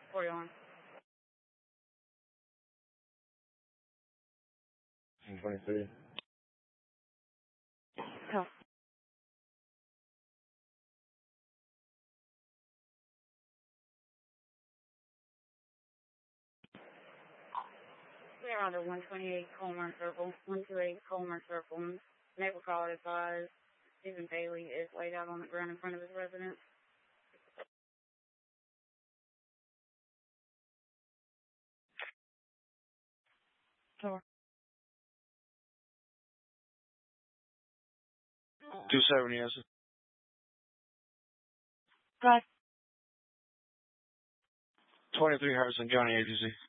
41. 23. Help. Clear under 128 Colmar Circle, 128 Colmar Circle. Neighbor call advised Stephen Bailey is laid out on the ground in front of his residence. Sure. 270, yes. Drive. 23 Harrison County Agency.